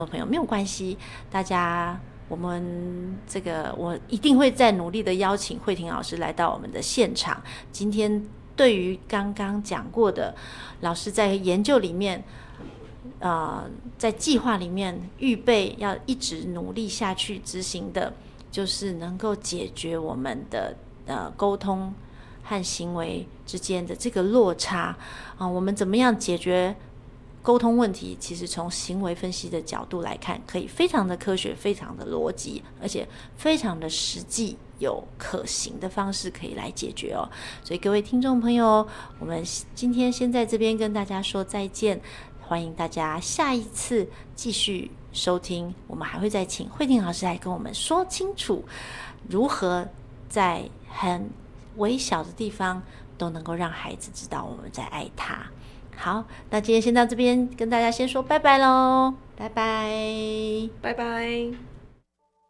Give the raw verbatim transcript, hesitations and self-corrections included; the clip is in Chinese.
朋友没有关系，大家我们这个我一定会再努力的邀请慧婷老师来到我们的现场。今天对于刚刚讲过的，老师在研究里面呃，在计划里面预备要一直努力下去执行的，就是能够解决我们的呃沟通和行为之间的这个落差啊、呃，我们怎么样解决沟通问题？其实从行为分析的角度来看，可以非常的科学，非常的逻辑，而且非常的实际，有可行的方式可以来解决哦。所以各位听众朋友，我们今天先在这边跟大家说再见，欢迎大家下一次继续收听，我们还会再请慧婷老师来跟我们说清楚，如何在很微小的地方都能够让孩子知道我们在爱他。好，那今天先到这边，跟大家先说拜拜咯，拜拜， 拜拜。